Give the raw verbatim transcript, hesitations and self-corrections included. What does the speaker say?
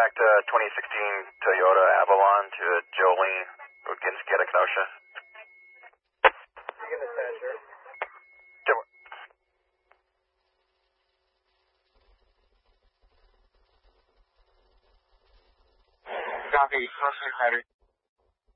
back to twenty sixteen Toyota Avalon to Jolene, Roginski at Kenosha. Begin the Thatcher. Copy, Crossing Patty.